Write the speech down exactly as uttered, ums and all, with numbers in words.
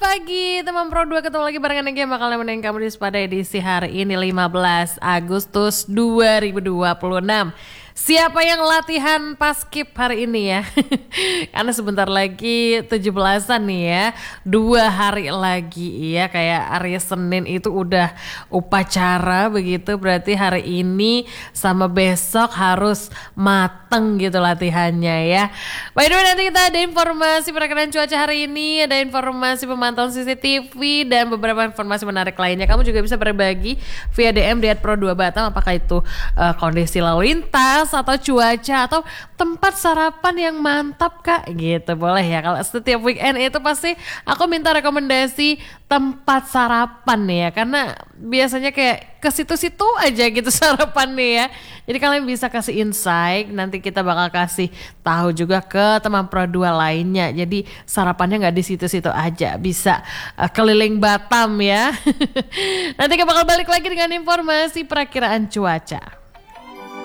pagi teman Pro dua, ketemu lagi barengan yang bakal nemenin kamu di pada edisi hari ini lima belas Agustus dua ribu dua puluh enam. Siapa yang latihan paskib hari ini ya? Karena sebentar lagi tujuh belasan nih ya. Dua hari lagi ya, kayak hari Senin itu udah upacara begitu. Berarti hari ini sama besok harus mateng gitu latihannya ya. By the way, nanti kita ada informasi perakiraan cuaca hari ini, ada informasi pemantauan C C T V dan beberapa informasi menarik lainnya. Kamu juga bisa berbagi via D M di at Pro dua Batam, apakah itu uh, kondisi lalu lintas atau cuaca atau tempat sarapan yang mantap kak gitu, boleh ya. Kalau setiap weekend itu pasti aku minta rekomendasi tempat sarapan nih ya, karena biasanya kayak ke situ-situ aja gitu sarapan nih ya. Jadi kalian bisa kasih insight, nanti kita bakal kasih tahu juga ke teman Pro dua lainnya. Jadi sarapannya nggak di situ-situ aja, bisa uh, keliling Batam ya. Nanti kita bakal balik lagi dengan informasi perakiraan cuaca.